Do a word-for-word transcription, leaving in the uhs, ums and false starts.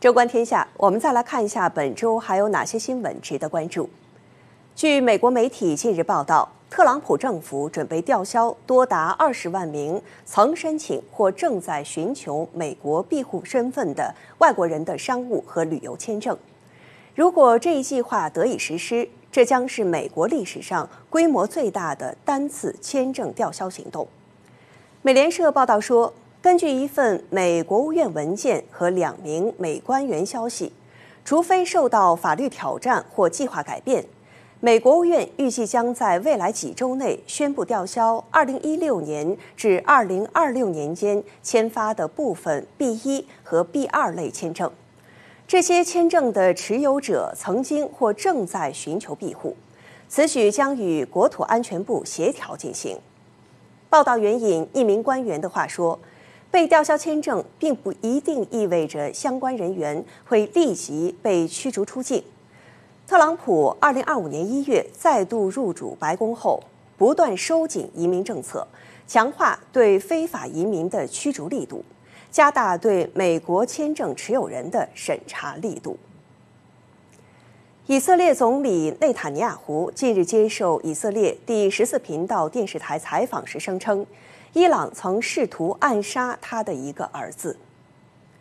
周观天下，我们再来看一下本周还有哪些新闻值得关注。据美国媒体近日报道，特朗普政府准备吊销多达二十万名曾申请或正在寻求美国庇护身份的外国人的商务和旅游签证。如果这一计划得以实施，这将是美国历史上规模最大的单次签证吊销行动。美联社报道说，根据一份美国务院文件和两名美官员消息，除非受到法律挑战或计划改变，美国务院预计将在未来几周内宣布吊销二零一六年至二零二六年间签发的部分 B 一 和 B 二 类签证。这些签证的持有者曾经或正在寻求庇护，此举将与国土安全部协调进行。报道援引一名官员的话说，被吊销签证并不一定意味着相关人员会立即被驱逐出境。特朗普二零二五年一月再度入主白宫后，不断收紧移民政策，强化对非法移民的驱逐力度，加大对美国签证持有人的审查力度。以色列总理内塔尼亚胡近日接受以色列第十四频道电视台采访时声称，伊朗曾试图暗杀他的一个儿子。